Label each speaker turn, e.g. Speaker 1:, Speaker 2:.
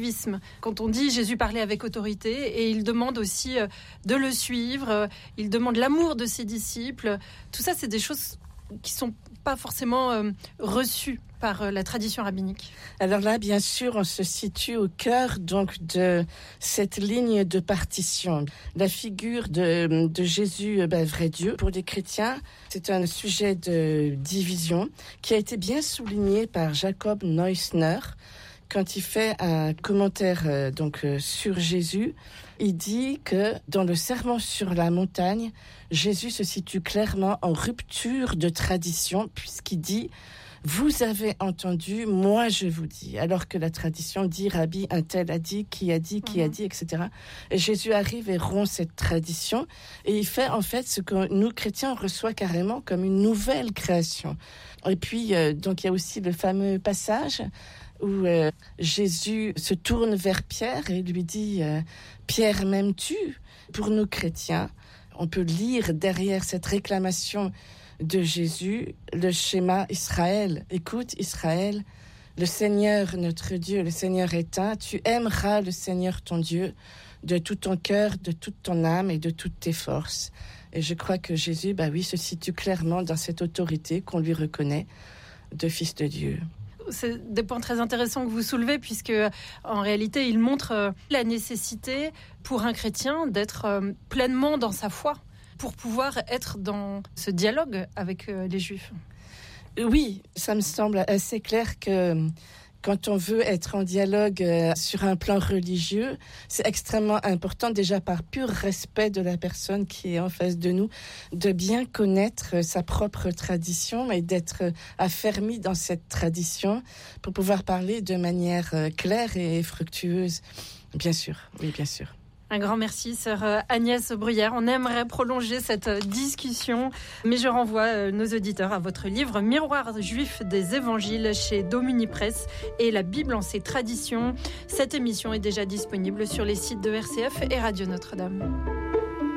Speaker 1: relativisme. Quand on dit Jésus parlait avec autorité, et il demande aussi de le suivre, il demande l'amour de ses disciples. Tout ça, c'est des choses qui sont pas forcément reçues par la tradition rabbinique.
Speaker 2: Alors là, bien sûr, on se situe au cœur donc de cette ligne de partition. La figure de Jésus, vrai Dieu, pour les chrétiens, c'est un sujet de division qui a été bien souligné par Jacob Neusner quand il fait un commentaire sur Jésus. Il dit que dans le Sermon sur la montagne, Jésus se situe clairement en rupture de tradition puisqu'il dit « Vous avez entendu, moi je vous dis ». Alors que la tradition dit « Rabbi, un tel a dit, qui a dit, etc. » Et Jésus arrive et rompt cette tradition et il fait en fait ce que nous chrétiens on reçoit carrément comme une nouvelle création. Et puis, donc il y a aussi le fameux passage où Jésus se tourne vers Pierre et lui dit « Pierre, m'aimes-tu » Pour nous chrétiens, on peut lire derrière cette réclamation de Jésus le schéma Israël. Écoute Israël, le Seigneur notre Dieu, le Seigneur est un. Tu aimeras le Seigneur ton Dieu de tout ton cœur, de toute ton âme et de toutes tes forces. Et je crois que Jésus, se situe clairement dans cette autorité qu'on lui reconnaît de Fils de Dieu.
Speaker 1: C'est des points très intéressants que vous soulevez, puisque en réalité, il montre la nécessité pour un chrétien d'être pleinement dans sa foi pour pouvoir être dans ce dialogue avec les Juifs.
Speaker 2: Oui, ça me semble assez clair que quand on veut être en dialogue sur un plan religieux, c'est extrêmement important, déjà par pur respect de la personne qui est en face de nous, de bien connaître sa propre tradition et d'être affermi dans cette tradition pour pouvoir parler de manière claire et fructueuse. Bien sûr, oui, bien sûr.
Speaker 1: Un grand merci, sœur Agnès Bruyère. On aimerait prolonger cette discussion, mais je renvoie nos auditeurs à votre livre « Miroir juif des évangiles » chez Domini Press et la Bible en ses traditions. Cette émission est déjà disponible sur les sites de RCF et Radio Notre-Dame.